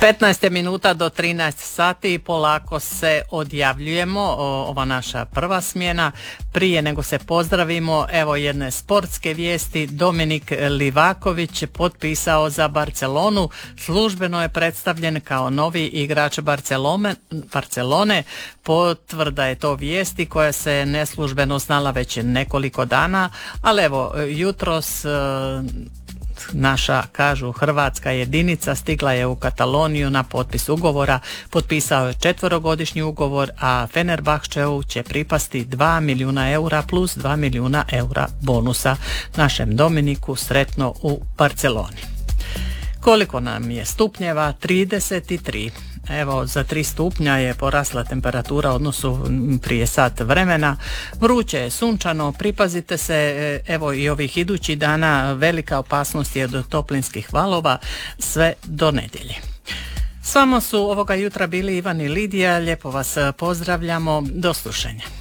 15 minuta do 13 sati, polako se odjavljujemo, ova naša prva smjena. Prije nego se pozdravimo, evo jedne sportske vijesti. Dominik Livaković potpisao za Barcelonu, službeno je predstavljen kao novi igrač Barcelone. Potvrda je to vijesti koja se neslužbeno znala već nekoliko dana, ali evo jutros naša, kažu, hrvatska jedinica stigla je u Kataloniju na potpis ugovora. Potpisao je 4-godišnji ugovor, a Fenerbahčeu će pripasti 2 milijuna eura plus 2 milijuna eura bonusa. Našem Dominiku sretno u Barceloni. Koliko nam je stupnjeva? 33. Evo, za 3 stupnja je porasla temperatura u odnosu prije sat vremena. Vruće je, sunčano, pripazite se, evo i ovih idućih dana velika opasnost je do toplinskih valova sve do nedjelje. S vama su ovoga jutra bili Ivan i Lidija, lijepo vas pozdravljamo, do slušanja.